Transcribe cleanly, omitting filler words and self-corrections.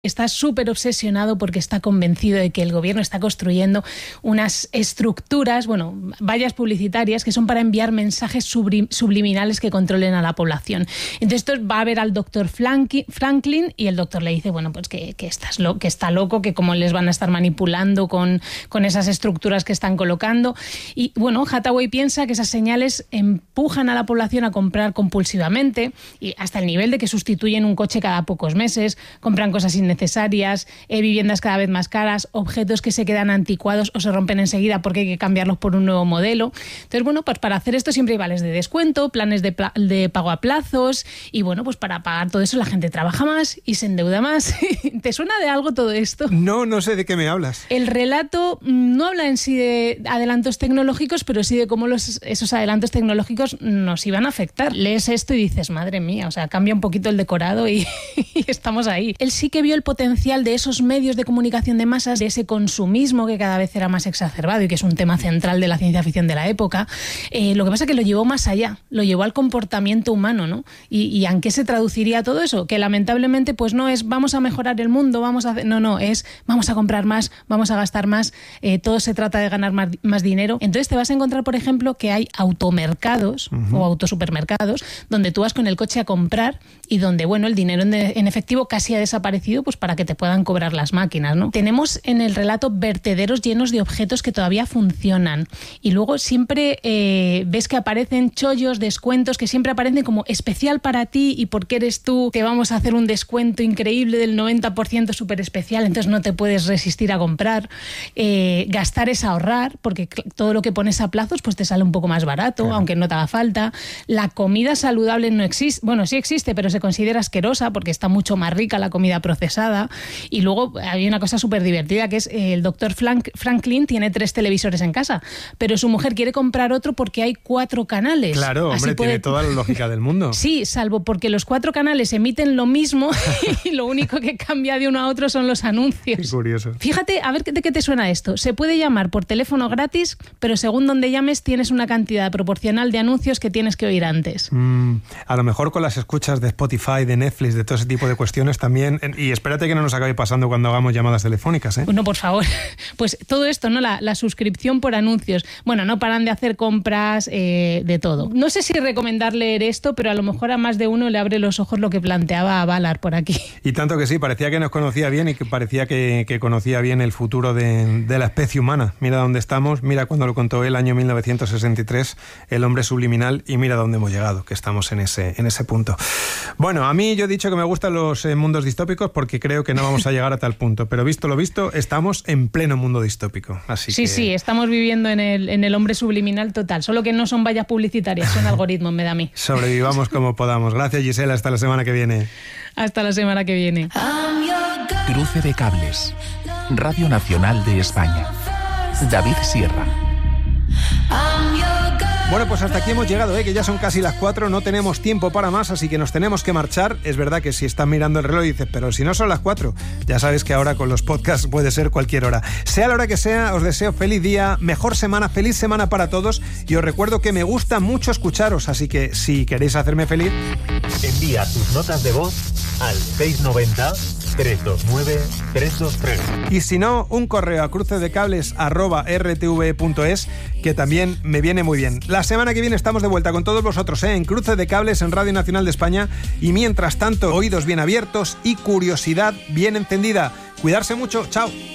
Está súper obsesionado porque está convencido de que el gobierno está construyendo unas estructuras, vallas publicitarias que son para enviar mensajes subliminales que controlen a la población. Entonces va a ver al doctor Franklin y el doctor le dice, pues que está loco, que cómo les van a estar manipulando con esas estructuras que están colocando. Y Hathaway piensa que esas señales empujan a la población a comprar compulsivamente y hasta el nivel de que sustituyen un coche cada pocos meses, compran cosas innecesarias, viviendas cada vez más caras, objetos que se quedan anticuados o se rompen enseguida porque hay que cambiarlos por un nuevo modelo. Entonces, pues para hacer esto siempre hay vales de descuento, planes de pago a plazos y pues para pagar todo eso la gente trabaja más y se endeuda más. ¿Te suena de algo todo esto? No sé de qué me hablas. El relato no habla en sí de adelantos tecnológicos, pero sí de cómo esos adelantos tecnológicos nos iban a afectar. Lees esto y dices, madre mía, cambia un poquito el decorado y estamos ahí. Él sí que vio el potencial de esos medios de comunicación de masas, de ese consumismo que cada vez era más exacerbado y que es un tema central de la ciencia ficción de la época. Lo que pasa es que lo llevó más allá, lo llevó al comportamiento humano, ¿no? ¿Y en qué se traduciría todo eso? Que lamentablemente pues no es vamos a mejorar el mundo, es vamos a comprar más, vamos a gastar más, todo se trata de ganar más dinero. Entonces te vas a encontrar, por ejemplo, que hay automercados o autosupermercados donde tú vas con el coche a comprar y donde, el dinero en efectivo casi ha desaparecido pues para que te puedan cobrar las máquinas, ¿no? Tenemos en el relato vertederos llenos de objetos que todavía funcionan y luego siempre ves que aparecen chollos, descuentos que siempre aparecen como especial para ti y porque eres tú, te vamos a hacer un descuento increíble del 90% súper especial, entonces no te puedes resistir a comprar. Gastar es ahorrar porque todo lo que pones a plazos pues te sale un poco más barato, claro, aunque no te haga falta. La comida saludable no existe, sí existe, pero se considera asquerosa porque está mucho más rica la comida procesada. Y luego hay una cosa súper divertida que es el doctor Franklin tiene 3 televisores en casa, pero su mujer quiere comprar otro porque hay 4 canales. Claro, hombre, tiene toda la lógica del mundo. Sí, salvo porque los 4 canales emiten lo mismo y lo único que cambia de uno a otro son los anuncios. Qué curioso. Fíjate, a ver de qué te suena esto. Se puede llamar por teléfono gratis, pero según donde llames tienes una cantidad proporcional de anuncios que tienes que oír antes. A lo mejor con las escuchas de Spotify, de Netflix, de todo ese tipo de cuestiones también. Y espérate que no nos acabe pasando cuando hagamos llamadas telefónicas, ¿eh? Bueno, por favor. Pues todo esto, ¿no? La suscripción por anuncios. No paran de hacer compras de todo. No sé si recomendar leer esto, pero a lo mejor a más de uno le abre los ojos lo que planteaba Ballard por aquí. Y tanto que sí, parecía que nos conocía bien y que parecía que conocía bien el futuro de la especie humana. Mira dónde estamos, mira cuando lo contó él, año 1963, El hombre subliminal, y mira dónde hemos llegado, que estamos en ese punto. Bueno, a mí yo he dicho que me gustan los mundos distópicos porque creo que no vamos a llegar a tal punto, pero visto lo visto, estamos en pleno mundo distópico. Así que... Sí, estamos viviendo en el hombre subliminal total, solo que no son vallas publicitarias, son algoritmos, me da a mí. Sobrevivamos como podamos. Gracias, Gisela, hasta la semana que viene. Hasta la semana que viene. Cruce de cables. Radio Nacional de España. David Sierra. Bueno, pues hasta aquí hemos llegado, que ya son casi las 4, no tenemos tiempo para más, así que nos tenemos que marchar. Es verdad que si estás mirando el reloj y dices, pero si no son las 4, ya sabes que ahora con los podcasts puede ser cualquier hora. Sea la hora que sea, os deseo feliz día, mejor semana, feliz semana para todos, y os recuerdo que me gusta mucho escucharos, así que si queréis hacerme feliz, envía tus notas de voz al 690-329-323. Y si no, un correo a crucedecables@rtve.es, que también me viene muy bien. La semana que viene estamos de vuelta con todos vosotros, en Cruce de Cables en Radio Nacional de España, y mientras tanto, oídos bien abiertos y curiosidad bien encendida. Cuidarse mucho, chao.